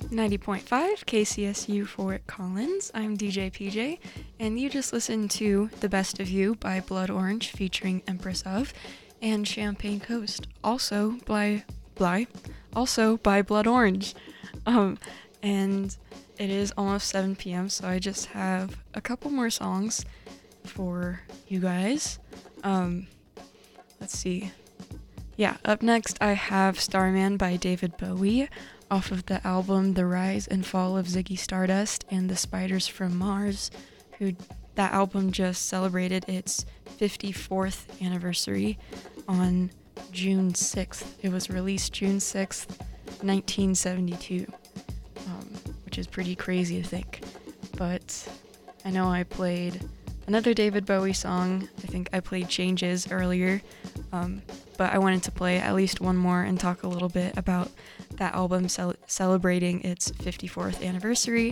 90.5 KCSU Fort Collins. I'm DJ PJ, and you just listened to The Best of You by Blood Orange featuring Empress of, and Champagne Coast, also by Blood Orange. And it is almost 7 p.m., so I just have a couple more songs for you guys. Let's see. Yeah, up next I have Starman by David Bowie off of the album The Rise and Fall of Ziggy Stardust and the Spiders from Mars, that album just celebrated its 54th anniversary on June 6th. It was released June 6th, 1972, which is pretty crazy to think. But I know I played another David Bowie song. I think I played Changes earlier, but I wanted to play at least one more and talk a little bit about that album celebrating its 54th anniversary.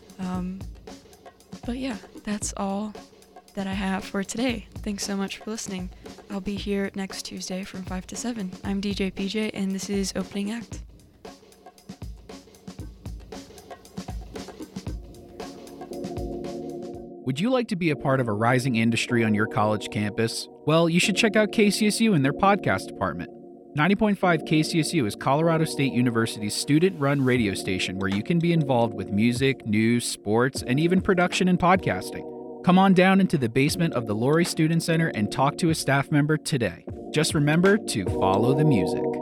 But yeah, that's all that I have for today. Thanks so much for listening. I'll be here next Tuesday from 5 to 7. I'm DJ PJ, and this is Opening Act. Would you like to be a part of a rising industry on your college campus? Well, you should check out KCSU and their podcast department. 90.5 KCSU is Colorado State University's student-run radio station where you can be involved with music, news, sports, and even production and podcasting. Come on down into the basement of the Laurie Student Center and talk to a staff member today. Just remember to follow the music.